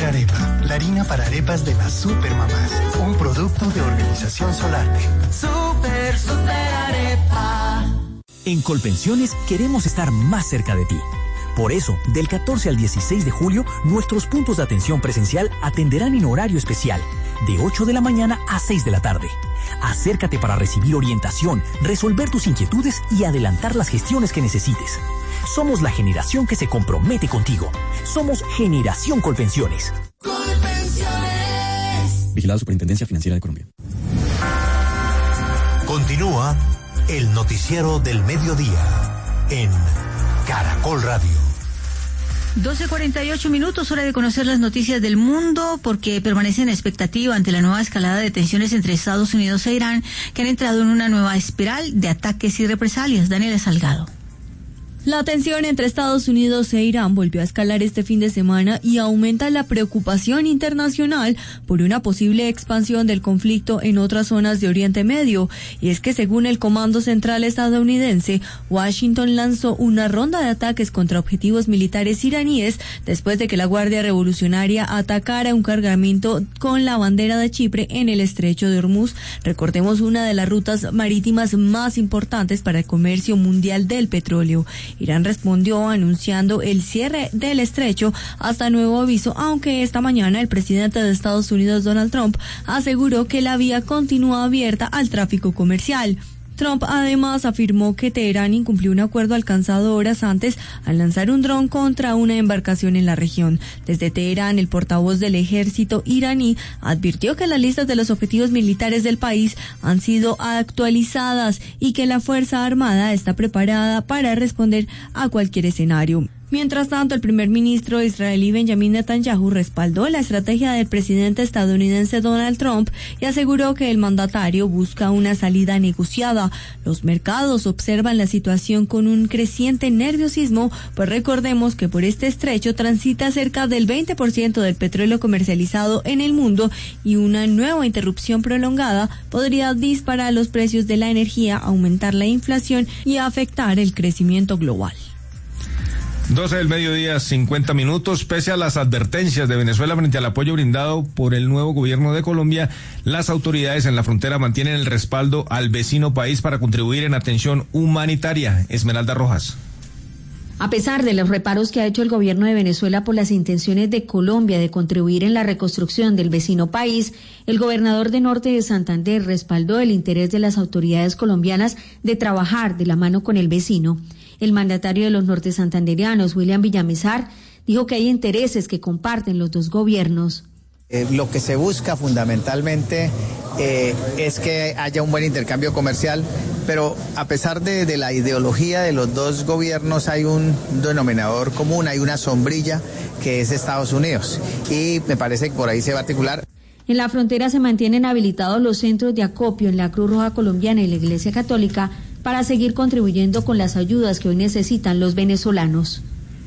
Super Arepa, la harina para arepas de las supermamás. Un producto de Organización Solarte. Super Arepa. En Colpensiones queremos estar más cerca de ti. Por eso, del 14 al 16 de julio, nuestros puntos de atención presencial atenderán en horario especial, de 8 de la mañana a 6 de la tarde. Acércate para recibir orientación, resolver tus inquietudes y adelantar las gestiones que necesites. Somos la generación que se compromete contigo. Somos Generación Colpensiones. Colpensiones. Vigilado Superintendencia Financiera de Colombia. Continúa el noticiero del mediodía en Caracol Radio. 12:48, hora de conocer las noticias del mundo, porque permanecen en expectativa ante la nueva escalada de tensiones entre Estados Unidos e Irán, que han entrado en una nueva espiral de ataques y represalias. Daniela Salgado. La tensión entre Estados Unidos e Irán volvió a escalar este fin de semana y aumenta la preocupación internacional por una posible expansión del conflicto en otras zonas de Oriente Medio. Y es que según el Comando Central estadounidense, Washington lanzó una ronda de ataques contra objetivos militares iraníes después de que la Guardia Revolucionaria atacara un cargamento con la bandera de Chipre en el estrecho de Hormuz. Recordemos, una de las rutas marítimas más importantes para el comercio mundial del petróleo. Irán respondió anunciando el cierre del estrecho hasta nuevo aviso, aunque esta mañana el presidente de Estados Unidos, Donald Trump, aseguró que la vía continúa abierta al tráfico comercial. Trump además afirmó que Teherán incumplió un acuerdo alcanzado horas antes al lanzar un dron contra una embarcación en la región. Desde Teherán, el portavoz del ejército iraní advirtió que las listas de los objetivos militares del país han sido actualizadas y que la Fuerza Armada está preparada para responder a cualquier escenario. Mientras tanto, el primer ministro israelí Benjamin Netanyahu respaldó la estrategia del presidente estadounidense Donald Trump y aseguró que el mandatario busca una salida negociada. Los mercados observan la situación con un creciente nerviosismo, pues recordemos que por este estrecho transita cerca del 20% del petróleo comercializado en el mundo y una nueva interrupción prolongada podría disparar los precios de la energía, aumentar la inflación y afectar el crecimiento global. 12:50. Pese a las advertencias de Venezuela frente al apoyo brindado por el nuevo gobierno de Colombia, las autoridades en la frontera mantienen el respaldo al vecino país para contribuir en atención humanitaria. Esmeralda Rojas. A pesar de los reparos que ha hecho el gobierno de Venezuela por las intenciones de Colombia de contribuir en la reconstrucción del vecino país, el gobernador de Norte de Santander respaldó el interés de las autoridades colombianas de trabajar de la mano con el vecino. El mandatario de los norte santanderianos, William Villamizar, dijo que hay intereses que comparten los dos gobiernos. Lo que se busca fundamentalmente es que haya un buen intercambio comercial, pero a pesar de la ideología de los dos gobiernos hay un denominador común, hay una sombrilla que es Estados Unidos, y me parece que por ahí se va a articular. En la frontera se mantienen habilitados los centros de acopio en la Cruz Roja Colombiana y la Iglesia Católica para seguir contribuyendo con las ayudas que hoy necesitan los venezolanos.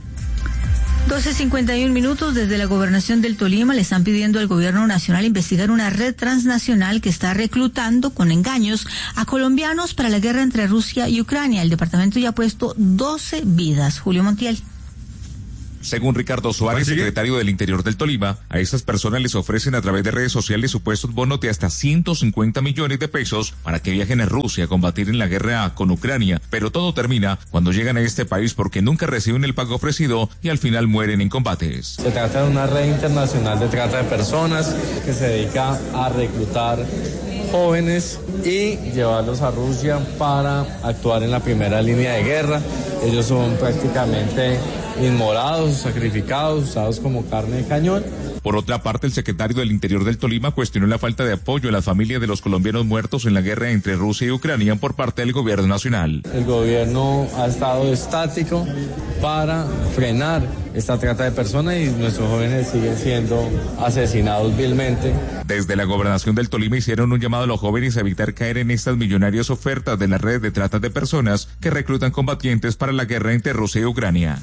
12:51. Desde la gobernación del Tolima le están pidiendo al gobierno nacional investigar una red transnacional que está reclutando con engaños a colombianos para la guerra entre Rusia y Ucrania. El departamento ya ha puesto 12 vidas. Julio Montiel. Según Ricardo Suárez, secretario del Interior del Tolima, a estas personas les ofrecen a través de redes sociales supuestos bonos de hasta 150 millones de pesos para que viajen a Rusia a combatir en la guerra con Ucrania, pero todo termina cuando llegan a este país porque nunca reciben el pago ofrecido y al final mueren en combates. Se trata de una red internacional de trata de personas que se dedica a reclutar jóvenes y llevarlos a Rusia para actuar en la primera línea de guerra. Ellos son prácticamente inmolados, sacrificados, usados como carne de cañón. Por otra parte, el secretario del Interior del Tolima cuestionó la falta de apoyo a las familias de los colombianos muertos en la guerra entre Rusia y Ucrania por parte del gobierno nacional. El gobierno ha estado estático para frenar esta trata de personas y nuestros jóvenes siguen siendo asesinados vilmente. Desde la gobernación del Tolima hicieron un llamado a los jóvenes a evitar caer en estas millonarias ofertas de la red de trata de personas que reclutan combatientes para la guerra entre Rusia y Ucrania.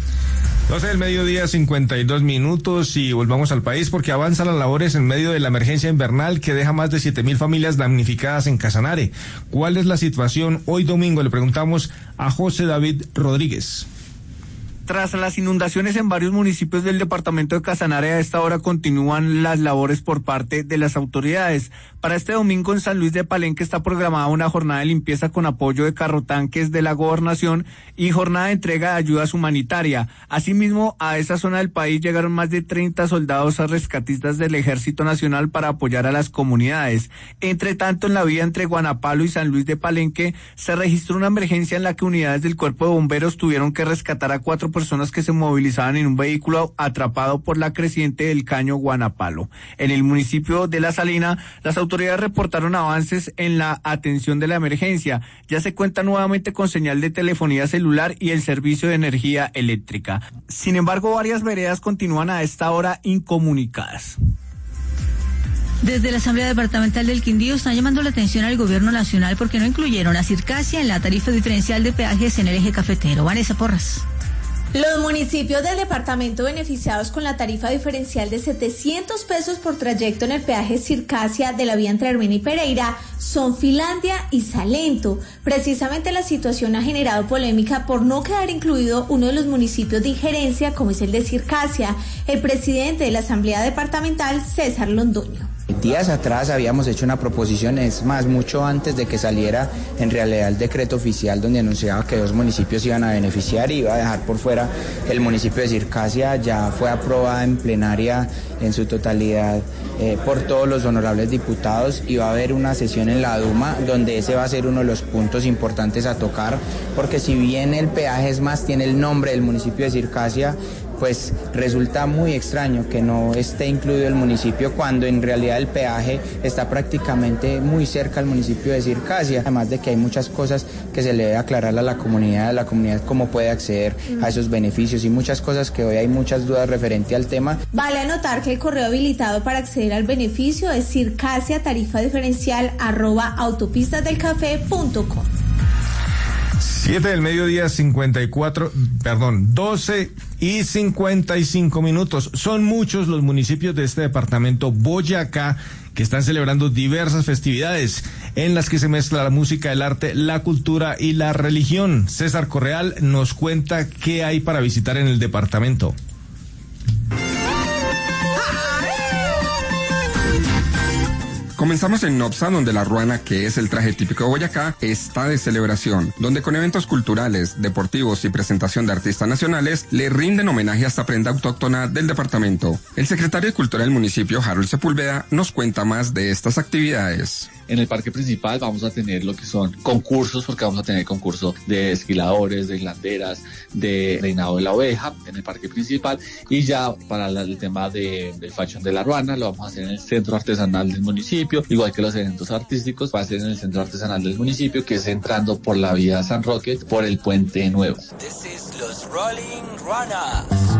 12:52 y volvamos al país porque avanzan las labores en medio de la emergencia invernal que deja más de 7.000 familias damnificadas en Casanare. ¿Cuál es la situación hoy domingo? Le preguntamos a José David Rodríguez. Tras las inundaciones en varios municipios del departamento de Casanare, a esta hora continúan las labores por parte de las autoridades. Para este domingo en San Luis de Palenque está programada una jornada de limpieza con apoyo de carrotanques de la gobernación y jornada de entrega de ayudas humanitarias. Asimismo, a esa zona del país llegaron más de 30 soldados rescatistas del Ejército Nacional para apoyar a las comunidades. Entre tanto, en la vía entre Guanapalo y San Luis de Palenque se registró una emergencia en la que unidades del Cuerpo de Bomberos tuvieron que rescatar a 4 personas que se movilizaban en un vehículo atrapado por la creciente del caño Guanapalo. En el municipio de La Salina, las autoridades reportaron avances en la atención de la emergencia. Ya se cuenta nuevamente con señal de telefonía celular y el servicio de energía eléctrica. Sin embargo, varias veredas continúan a esta hora incomunicadas. Desde la Asamblea Departamental del Quindío están llamando la atención al Gobierno Nacional porque no incluyeron a Circasia en la tarifa diferencial de peajes en el eje cafetero. Vanessa Porras. Los municipios del departamento beneficiados con la tarifa diferencial de 700 pesos por trayecto en el peaje Circasia de la vía entre Armenia y Pereira son Finlandia y Salento. Precisamente la situación ha generado polémica por no quedar incluido uno de los municipios de injerencia como es el de Circasia. El presidente de la Asamblea Departamental, César Londoño. Días atrás habíamos hecho una proposición, es más, mucho antes de que saliera en realidad el decreto oficial donde anunciaba que 2 municipios iban a beneficiar y iba a dejar por fuera el municipio de Circasia. Ya fue aprobada en plenaria en su totalidad por todos los honorables diputados y va a haber una sesión en la Duma donde ese va a ser uno de los puntos importantes a tocar, porque si bien el peaje es más, tiene el nombre del municipio de Circasia, pues resulta muy extraño que no esté incluido el municipio cuando en realidad el peaje está prácticamente muy cerca al municipio de Circasia, además de que hay muchas cosas que se le debe aclarar a la comunidad cómo puede acceder a esos beneficios y muchas cosas que hoy hay muchas dudas referente al tema. Vale anotar que el correo habilitado para acceder al beneficio es circasia tarifa diferencial @autopistasdelcafé.com. 7 del mediodía, 12 y 55 minutos. Son muchos los municipios de este departamento Boyacá que están celebrando diversas festividades en las que se mezcla la música, el arte, la cultura y la religión. César Correal nos cuenta qué hay para visitar en el departamento. Comenzamos en Nopsa, donde la ruana, que es el traje típico de Boyacá, está de celebración, donde con eventos culturales, deportivos y presentación de artistas nacionales, le rinden homenaje a esta prenda autóctona del departamento. El secretario de Cultura del municipio, Harold Sepúlveda, nos cuenta más de estas actividades. En el parque principal vamos a tener lo que son concursos, porque vamos a tener concurso de esquiladores, de hilanderas, de reinado de la oveja en el parque principal, y ya para el tema del fashion de la ruana lo vamos a hacer en el centro artesanal del municipio, igual que los eventos artísticos va a ser en el centro artesanal del municipio, que es entrando por la vía San Roque, por el Puente Nuevo. This is Los Rolling Runners.